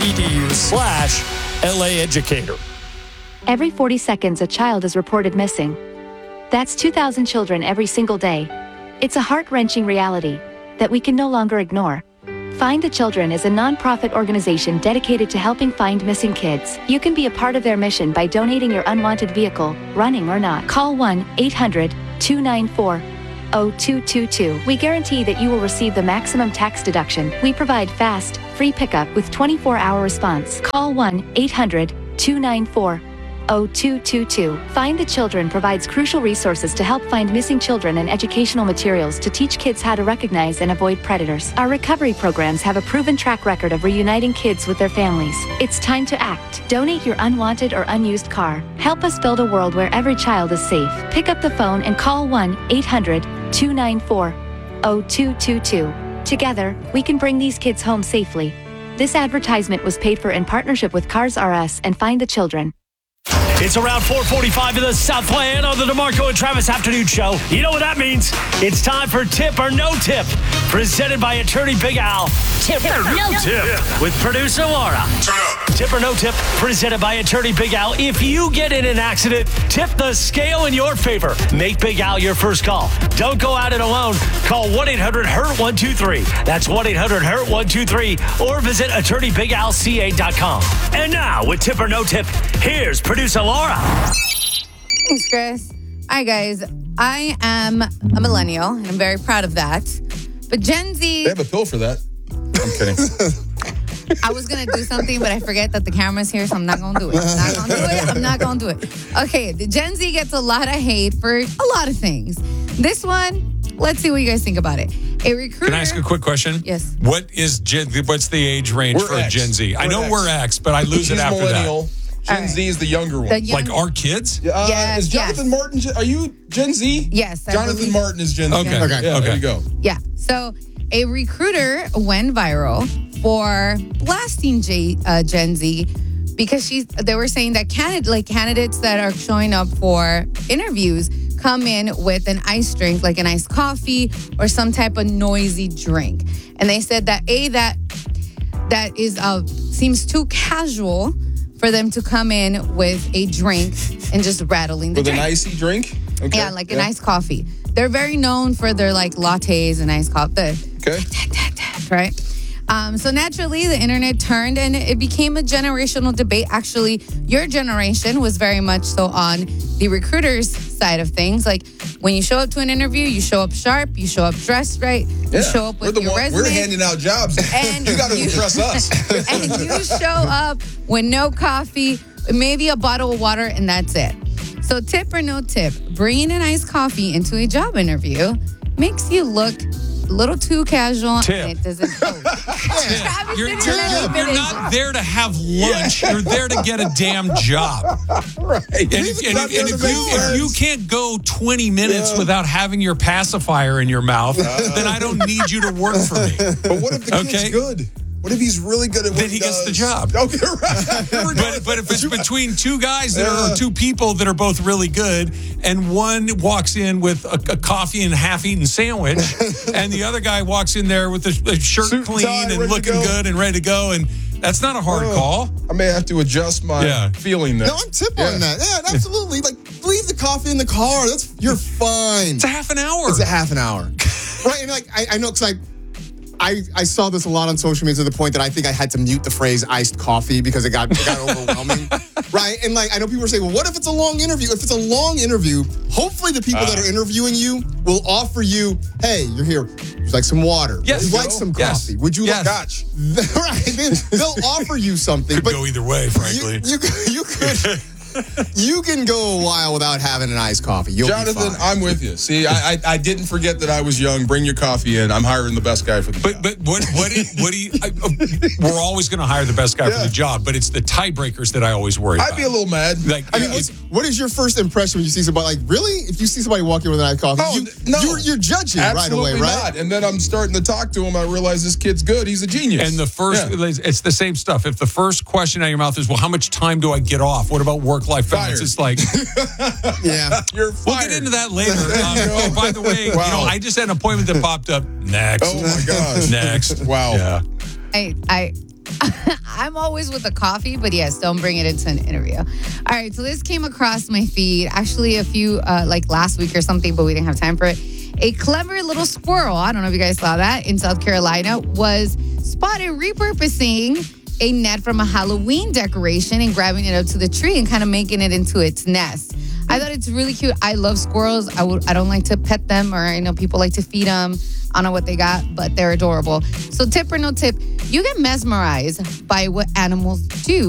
www.cal.edu/LA Educator. Every 40 seconds, a child is reported missing. That's 2,000 children every single day. It's a heart-wrenching reality that we can no longer ignore. Find the Children is a non-profit organization dedicated to helping find missing kids. You can be a part of their mission by donating your unwanted vehicle, running or not. Call 1-800-294-0222. We guarantee that you will receive the maximum tax deduction. We provide fast, free pickup with 24-hour response. Call 1-800-294-0222. Find the Children provides crucial resources to help find missing children and educational materials to teach kids how to recognize and avoid predators. Our recovery programs have a proven track record of reuniting kids with their families. It's time to act. Donate your unwanted or unused car. Help us build a world where every child is safe. Pick up the phone and call 1-800-294-0222. Together, we can bring these kids home safely. This advertisement was paid for in partnership with Cars R Us and Find the Children. It's around 4:45 in the Southland on the DeMarco and Travis Afternoon Show. You know what that means? It's time for Tip or No Tip, presented by Attorney Big Al. Tip or No Tip with producer Laura. Tip or No Tip, presented by Attorney Big Al. If you get in an accident, tip the scale in your favor. Make Big Al your first call. Don't go at it alone. Call 1-800-HURT-123. That's 1-800-HURT-123. Or visit attorneybigalca.com. And now, with Tip or No Tip, here's producer Laura. Thanks, Chris. Hi, guys. I am a millennial, and I'm very proud of that. But Gen Z... They have a pill for that. I'm kidding. I was going to do something, but I forget that the camera's here, so I'm not going to do it. I'm not going to do it. Okay, the Gen Z gets a lot of hate for a lot of things. This one, let's see what you guys think about it. A recruiter... Can I ask a quick question? Yes. What's the age range for a Gen Z? I know we're X, but I lose it after millennial. that. Gen Z is the younger one. Like our kids? Yes, is Jonathan Martin, are you Gen Z? Yes. Jonathan Martin is Gen Z. Okay. There you go. Yeah. So a recruiter went viral for blasting Gen Z because they were saying that candidates that are showing up for interviews come in with an iced drink, like an iced coffee or some type of noisy drink. And they said that that is seems too casual for them to come in with a drink and just rattling the drink. With an icy drink? Okay. Yeah, like an iced coffee. They're very known for their lattes and iced coffee. Okay. Right? So naturally, the internet turned and it became a generational debate. Actually, your generation was very much so on the recruiter's side of things. Like when you show up to an interview, you show up sharp, you show up dressed right, you show up with your resume. We're handing out jobs. And you got to impress us. And you show up with no coffee, maybe a bottle of water, and that's it. So tip or no tip, bringing an iced coffee into a job interview makes you look a little too casual. Tip. And it doesn't. You're not there to have lunch. You're there to get a damn job. Right. And if you can't go 20 minutes without having your pacifier in your mouth, then I don't need you to work for me. But what if the kid's good? What if he's really good at what then he gets the job. Okay, right. But if it's between two guys or two people that are both really good, and one walks in with a coffee and half-eaten sandwich, and the other guy walks in there with a shirt Suit clean and and looking good and ready to go, and that's not a hard call. I may have to adjust my feeling there. No, I'm tip on that. Yeah, absolutely. Like, leave the coffee in the car. You're fine. It's a half an hour. It's a half an hour. Right, and I know because I saw this a lot on social media to the point that I think I had to mute the phrase iced coffee because it got overwhelming. Right? And I know people are saying, well, what if it's a long interview? If it's a long interview, hopefully the people that are interviewing you will offer you, hey, you're here. Would you like some water? Yes. Would you like some coffee? Would you like Scotch? Right. They'll offer you something. Could go either way, frankly. You could. You can go a while without having an iced coffee. Jonathan, I'm with you. See, I didn't forget that I was young. Bring your coffee in. I'm hiring the best guy for the job. But what do you we're always going to hire the best guy for the job, but it's the tiebreakers that I always worry about. I'd be a little mad. What is your first impression when you see somebody? Like, really? If you see somebody walking with an iced coffee, you're judging Absolutely right away, right? Not. And then I'm starting to talk to him. I realize this kid's good. He's a genius. And the first, it's the same stuff. If the first question out of your mouth is, well, how much time do I get off? What about work-life balance? It's like, you're fired. We'll get into that later. Oh, by the way, I just had an appointment that popped up. Next. Oh my gosh. Next. Wow. Yeah. I'm always with the coffee, but yes, don't bring it into an interview. All right, so this came across my feed actually a few, like last week or something, but we didn't have time for it. A clever little squirrel, I don't know if you guys saw that, in South Carolina was spotted repurposing a net from a Halloween decoration and grabbing it up to the tree and kind of making it into its nest. I thought it's really cute. I love squirrels. I don't like to pet them, or I know people like to feed them. I don't know what they got, but they're adorable. So tip or no tip, you get mesmerized by what animals do.